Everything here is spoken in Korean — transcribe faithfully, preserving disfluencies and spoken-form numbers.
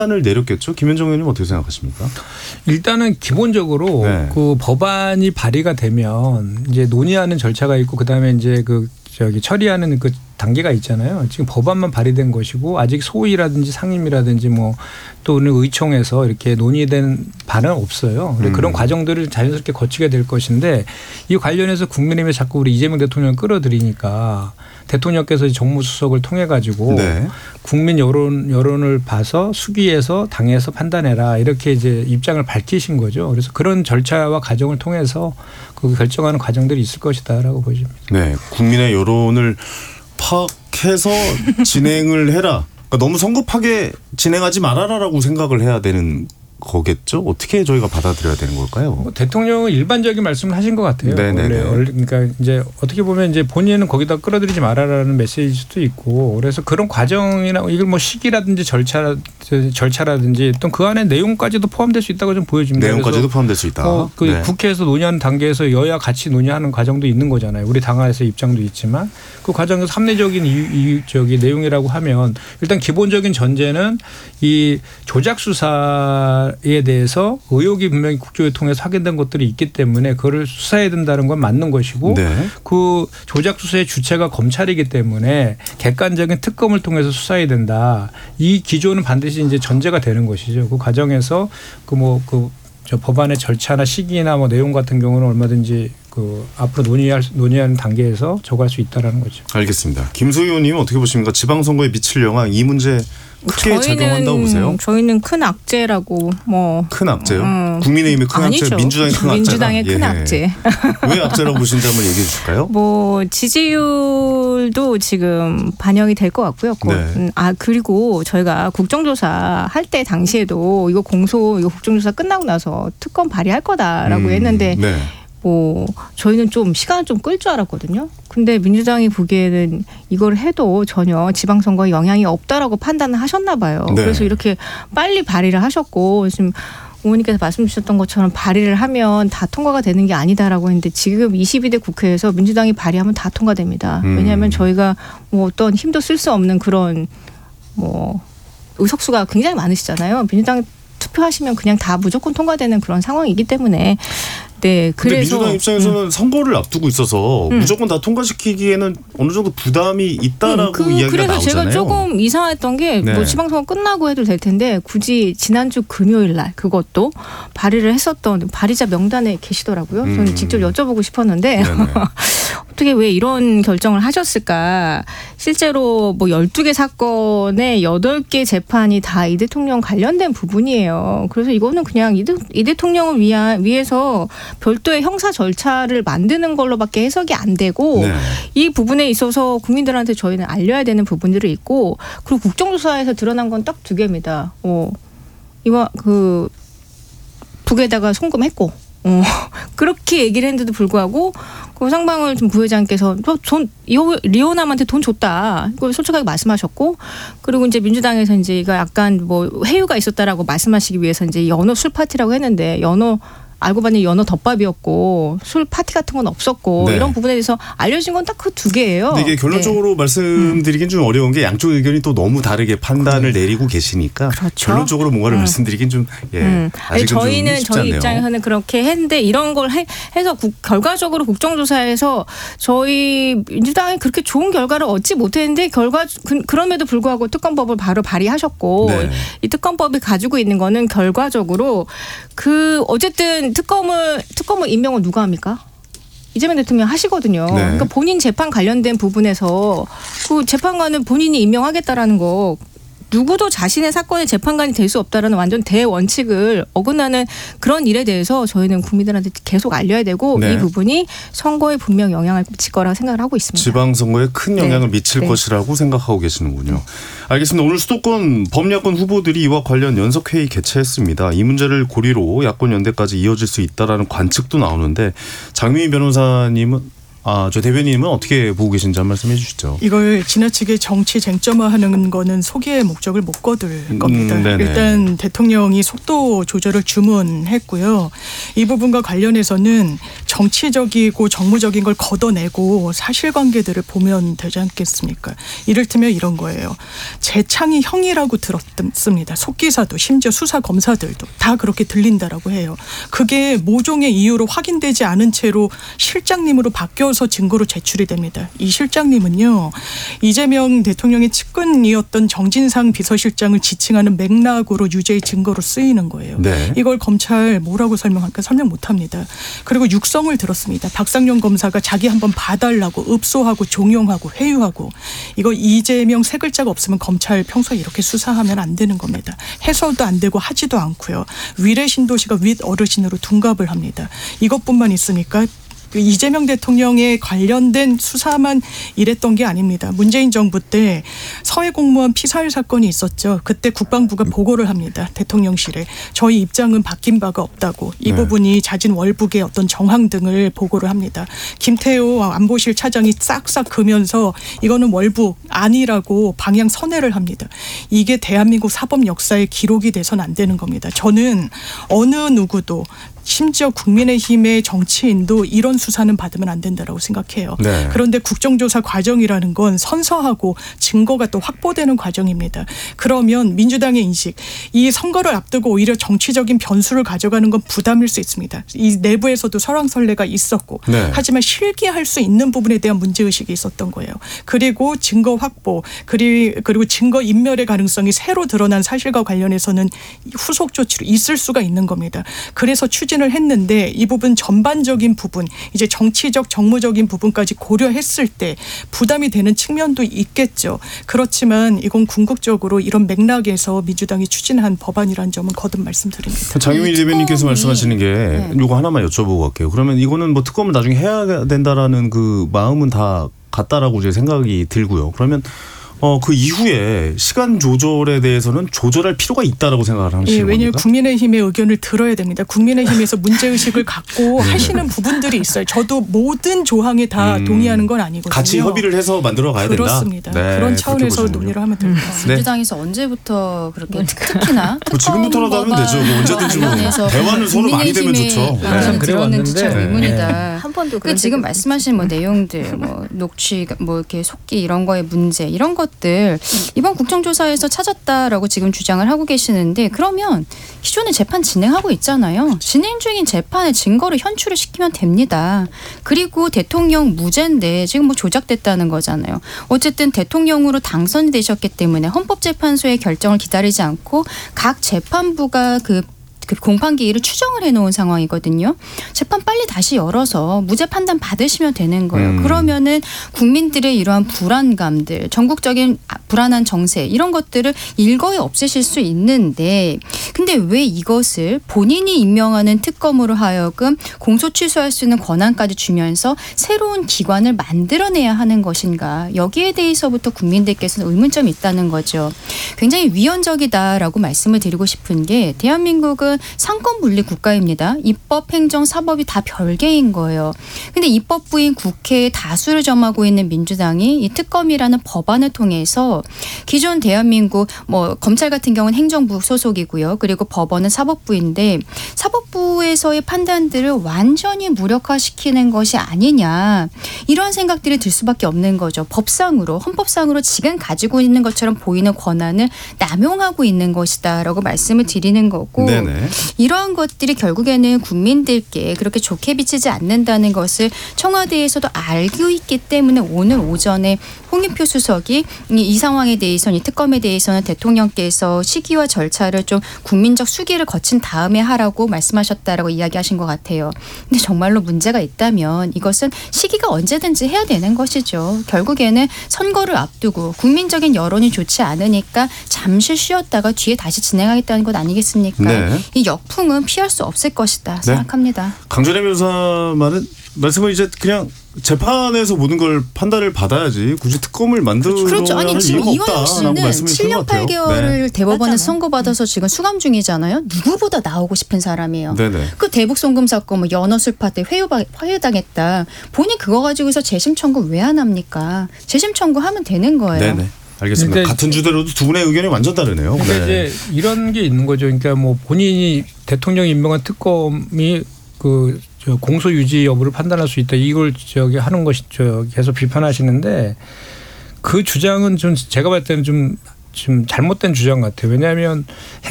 을 내렸겠죠. 김현정 의원님 어떻게 생각하십니까? 일단은 기본적으로 네. 그 법안이 발의가 되면 이제 논의하는 절차가 있고 그다음에 이제 그 저기 처리하는 그 단계가 있잖아요. 지금 법안만 발의된 것이고 아직 소위라든지 상임이라든지 뭐 또는 의총에서 이렇게 논의된 바는 없어요. 음. 그런 과정들을 자연스럽게 거치게 될 것인데 이 관련해서 국민의힘에 자꾸 우리 이재명 대통령을 끌어들이니까 대통령께서 정무수석을 통해 가지고 네. 국민 여론 여론을 봐서 수기해서 당에서 판단해라 이렇게 이제 입장을 밝히신 거죠. 그래서 그런 절차와 과정을 통해서 그 결정하는 과정들이 있을 것이다라고 보여집니다. 네, 국민의 여론을 파악해서 진행을 해라. 그러니까 너무 성급하게 진행하지 말아라라고 생각을 해야 되는 거겠죠? 어떻게 저희가 받아들여야 되는 걸까요? 뭐 대통령은 일반적인 말씀을 하신 것 같아요. 네네네. 원래 그러니까 이제 어떻게 보면 이제 본인은 거기다 끌어들이지 말아라는 메시지일 수도 있고 그래서 그런 과정이나 이걸 뭐 시기라든지 절차 절차라든지 또 그 안에 내용까지도 포함될 수 있다고 좀 보여집니다. 내용까지도 포함될 수 있다. 어, 그 네. 국회에서 논의하는 단계에서 여야 같이 논의하는 과정도 있는 거잖아요. 우리 당에서 입장도 있지만 그 과정에서 합리적인 이유, 이유 저기 내용이라고 하면 일단 기본적인 전제는 이 조작 수사 에 대해서 의혹이 분명히 국조를 통해서 확인된 것들이 있기 때문에 그거를 수사해야 된다는 건 맞는 것이고 네. 그 조작 수사의 주체가 검찰이기 때문에 객관적인 특검을 통해서 수사해야 된다. 이 기조는 반드시 이제 전제가 되는 것이죠. 그 과정에서 그 뭐 그 저 법안의 절차나 시기나 뭐 내용 같은 경우는 얼마든지 그 앞으로 논의할 논의하는 단계에서 적할 수 있다라는 거죠. 알겠습니다. 김소희 의원님 어떻게 보십니까? 지방선거에 미칠 영향 이 문제 크게 저희는, 작용한다고 보세요? 저희는 큰 악재라고 뭐. 큰 악재요? 음. 국민의힘의 큰 아니죠. 악재, 민주당의 큰 악재. 민주당의 큰 예. 악재. 왜 악재라고 보시는지 한번 얘기해 주실까요? 뭐 지지율도 지금 반영이 될 것 같고요. 네. 아 그리고 저희가 국정조사 할 때 당시에도 이거 공소 이거 국정조사 끝나고 나서 특검 발의할 거다라고 음. 했는데. 네. 뭐 저희는 좀 시간을 좀 끌 줄 알았거든요. 근데 민주당이 보기에는 이걸 해도 전혀 지방선거에 영향이 없다라고 판단을 하셨나 봐요. 네. 그래서 이렇게 빨리 발의를 하셨고 지금 어머니께서 말씀 주셨던 것처럼 발의를 하면 다 통과가 되는 게 아니다라고 했는데 지금 이십이 대 국회에서 민주당이 발의하면 다 통과됩니다. 음. 왜냐하면 저희가 뭐 어떤 힘도 쓸 수 없는 그런 뭐 의석수가 굉장히 많으시잖아요. 민주당 투표하시면 그냥 다 무조건 통과되는 그런 상황이기 때문에 네, 그런데 그래서 민주당 입장에서는 음. 선거를 앞두고 있어서 음. 무조건 다 통과시키기에는 어느 정도 부담이 있다라고 음, 그, 이야기가 그래서 나오잖아요. 제가 조금 이상했던 게 뭐 네. 지방선거 끝나고 해도 될 텐데 굳이 지난주 금요일 날 그것도 발의를 했었던 발의자 명단에 계시더라고요. 저는 음. 직접 여쭤보고 싶었는데 어떻게 왜 이런 결정을 하셨을까. 실제로 뭐 열두 개 사건에 여덟 개 재판이 다 이 대통령 관련된 부분이에요. 그래서 이거는 그냥 이, 대, 이 대통령을 위한, 위해서 별도의 형사 절차를 만드는 걸로밖에 해석이 안 되고 네. 이 부분에 있어서 국민들한테 저희는 알려야 되는 부분들이 있고 그리고 국정조사에서 드러난 건 딱 두 개입니다. 어, 이와 그 북에다가 송금했고 어, 그렇게 얘기를 했는데도 불구하고 그 상방울 좀 부회장께서 돈 리오남한테 돈 줬다. 이걸 솔직하게 말씀하셨고 그리고 이제 민주당에서 이제 이거 약간 뭐 회유가 있었다라고 말씀하시기 위해서 이제 연어 술 파티라고 했는데 연어 알고 봤더니 연어 덮밥이었고 술 파티 같은 건 없었고 네. 이런 부분에 대해서 알려진 건 딱 그 두 개예요. 근데 이게 결론적으로 네. 말씀드리긴 좀 어려운 게 양쪽 의견이 또 너무 다르게 판단을 그래. 내리고 계시니까 그렇죠. 결론적으로 뭔가를 음. 말씀드리긴 좀 예. 음. 아니, 저희는 좀 저희 입장에서는 그렇게 했는데 이런 걸 해, 해서 국, 결과적으로 국정조사에서 저희 민주당이 그렇게 좋은 결과를 얻지 못했는데 결과 그, 그럼에도 불구하고 특검법을 바로 발의하셨고 네. 이 특검법이 가지고 있는 거는 결과적으로 그 어쨌든 특검을 특검을 임명을 누가 합니까? 이재명 대통령 하시거든요. 네. 그러니까 본인 재판 관련된 부분에서 그 재판관은 본인이 임명하겠다라는 거 누구도 자신의 사건의 재판관이 될 수 없다라는 완전 대원칙을 어긋나는 그런 일에 대해서 저희는 국민들한테 계속 알려야 되고 네. 이 부분이 선거에 분명 영향을 미칠 거라고 생각을 하고 있습니다. 지방선거에 큰 영향을 네. 미칠 네. 것이라고 생각하고 계시는군요. 알겠습니다. 오늘 수도권 범야권 후보들이 이와 관련 연석회의 개최했습니다. 이 문제를 고리로 야권 연대까지 이어질 수 있다라는 관측도 나오는데 장미희 변호사님은 아, 저 대변인님은 어떻게 보고 계신지 한 말씀해 주시죠. 이걸 지나치게 정치 쟁점화하는 거는 소기의 목적을 못 거둘 겁니다. 음, 일단 대통령이 속도 조절을 주문했고요. 이 부분과 관련해서는 정치적이고 정무적인 걸 걷어내고 사실관계들을 보면 되지 않겠습니까? 이를테면 이런 거예요. 재창이 형이라고 들었습니다. 속기사도 심지어 수사검사들도 다 그렇게 들린다라고 해요. 그게 모종의 이유로 확인되지 않은 채로 실장님으로 바뀌어 서 증거로 제출이 됩니다. 이 실장님은요. 이재명 대통령의 측근이었던 정진상 비서실장을 지칭하는 맥락으로 유죄의 증거로 쓰이는 거예요. 네. 이걸 검찰 뭐라고 설명할까 설명 못합니다. 그리고 육성을 들었습니다. 박상용 검사가 자기 한번 봐달라고 읍소하고 종용하고 회유하고 이거 이재명 세 글자가 없으면 검찰 평소에 이렇게 수사하면 안 되는 겁니다. 해설도 안 되고 하지도 않고요. 위례 신도시가 윗 어르신으로 둔갑을 합니다. 이것뿐만 있으니까 이재명 대통령에 관련된 수사만 이랬던 게 아닙니다. 문재인 정부 때 서해 공무원 피살 사건이 있었죠. 그때 국방부가 보고를 합니다. 대통령실에. 저희 입장은 바뀐 바가 없다고. 이 네. 부분이 자진 월북의 어떤 정황 등을 보고를 합니다. 김태호 안보실 차장이 싹싹 그면서 이거는 월북 아니라고 방향 선회를 합니다. 이게 대한민국 사법 역사의 기록이 돼서는 안 되는 겁니다. 저는 어느 누구도 심지어 국민의힘의 정치인도 이런 수사는 받으면 안 된다라고 생각해요. 네. 그런데 국정조사 과정이라는 건 선서하고 증거가 또 확보되는 과정입니다. 그러면 민주당의 인식, 이 선거를 앞두고 오히려 정치적인 변수를 가져가는 건 부담일 수 있습니다. 이 내부에서도 설왕설래가 있었고 네. 하지만 실기할 수 있는 부분에 대한 문제의식이 있었던 거예요. 그리고 증거 확보 그리고 증거 인멸의 가능성이 새로 드러난 사실과 관련해서는 후속 조치로 있을 수가 있는 겁니다. 그래서 추진 을 했는데 이 부분 전반적인 부분 이제 정치적 정무적인 부분까지 고려했을 때 부담이 되는 측면도 있겠죠. 그렇지만 이건 궁극적으로 이런 맥락에서 민주당이 추진한 법안이라는 점은 거듭 말씀드립니다. 장유미 대변인께서 말씀하시는 게 네. 요거 하나만 여쭤보고 갈게요. 그러면 이거는 뭐 특검을 나중에 해야 된다라는 그 마음은 다 같다라고 이제 생각이 들고요. 그러면 어, 그 이후에 시간 조절에 대해서는 조절할 필요가 있다라고 생각을 하시는 예, 왜냐하면 겁니까? 국민의힘의 의견을 들어야 됩니다. 국민의힘에서 문제의식을 갖고 하시는 부분들이 있어요. 저도 모든 조항에 다 음, 동의하는 건 아니거든요. 같이 협의를 해서 만들어 가야 된다. 그렇습니다. 네, 그런 그렇게 차원에서 보시는군요. 논의를 하면 될 것 같습니다. 네. 민주당에서 언제부터 그렇게 특히나 뭐 지금부터라도 하면 되죠. 뭐 언제든지 뭐 관련해서 대화는 서로 많이 되면 좋죠. 국민의힘의 네. 의견을 그래 들었는지 참 왔는데, 의문이다. 한 번도 그 그런 지금 적이 말씀하신 뭐 내용들, 뭐 녹취, 뭐 이렇게 속기 이런 거의 문제 이런 것들 이번 국정조사에서 찾았다라고 지금 주장을 하고 계시는데 그러면 기존에 재판 진행하고 있잖아요. 진행 중인 재판에 증거를 현출을 시키면 됩니다. 그리고 대통령 무죄인데 지금 뭐 조작됐다는 거잖아요. 어쨌든 대통령으로 당선이 되셨기 때문에 헌법재판소의 결정을 기다리지 않고 각 재판부가 그 그 공판기일을 추정을 해놓은 상황이거든요. 재판 빨리 다시 열어서 무죄 판단 받으시면 되는 거예요. 음. 그러면은 국민들의 이러한 불안감들, 전국적인 불안한 정세 이런 것들을 일거에 없애실 수 있는데 근데 왜 이것을 본인이 임명하는 특검으로 하여금 공소 취소할 수 있는 권한까지 주면서 새로운 기관을 만들어내야 하는 것인가. 여기에 대해서부터 국민들께서는 의문점이 있다는 거죠. 굉장히 위헌적이다라고 말씀을 드리고 싶은 게 대한민국은 상권 분리 국가입니다. 입법, 행정, 사법이 다 별개인 거예요. 근데 입법부인 국회에 다수를 점하고 있는 민주당이 이 특검이라는 법안을 통해서 기존 대한민국 뭐 검찰 같은 경우는 행정부 소속이고요. 그리고 법원은 사법부인데 사법부에서의 판단들을 완전히 무력화시키는 것이 아니냐. 이런 생각들이 들 수밖에 없는 거죠. 법상으로 헌법상으로 지금 가지고 있는 것처럼 보이는 권한을 남용하고 있는 것이다라고 말씀을 드리는 거고 네네. 이러한 것들이 결국에는 국민들께 그렇게 좋게 비치지 않는다는 것을 청와대에서도 알고 있기 때문에 오늘 오전에 홍익표 수석이 이 상황에 대해서는 이 특검에 대해서는 대통령께서 시기와 절차를 좀 국민적 수기를 거친 다음에 하라고 말씀하셨다라고 이야기하신 것 같아요. 근데 정말로 문제가 있다면 이것은 시기가 언제든지 해야 되는 것이죠. 결국에는 선거를 앞두고 국민적인 여론이 좋지 않으니까 잠시 쉬었다가 뒤에 다시 진행하겠다는 것 아니겠습니까? 네. 이 역풍은 피할 수 없을 것이다 생각합니다. 강준혜 변호사 말은 말씀을 이제 그냥 재판에서 모든 걸 판단을 받아야지 굳이 특검을 만들어야 그렇죠. 아니 할 지금 이유가 이완영 없다라고 씨는 말씀해 주신 칠 년 것 같아요. 팔 개월을 네. 대법원에 맞잖아요. 선고받아서 지금 수감 중이잖아요. 누구보다 나오고 싶은 사람이에요. 네네. 그 대북 송금 사건 뭐 연어술파 때 회유 회유당했다. 본인 그거 가지고서 재심 청구 왜 안 합니까? 재심 청구하면 되는 거예요. 네네. 알겠습니다. 근데 같은 주제로도 두 분의 의견이 완전 다르네요. 근데 네. 이제 이런 게 있는 거죠. 그러니까 뭐 본인이 대통령 임명한 특검이 그 저 공소 유지 여부를 판단할 수 있다. 이걸 저기 하는 것이 저 계속 비판하시는데 그 주장은 좀 제가 봤을 때는 좀 좀 잘못된 주장 같아요. 왜냐하면